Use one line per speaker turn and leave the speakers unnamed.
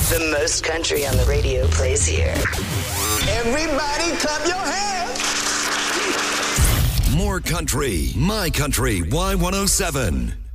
The most country on the radio plays here.
Everybody clap your hands.
More country. My Country Y107.